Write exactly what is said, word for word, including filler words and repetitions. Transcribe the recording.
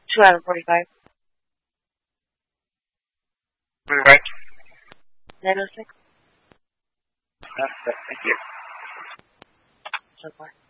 Two out of forty-five. Right. Nine oh six. That's it. Thank you. So far.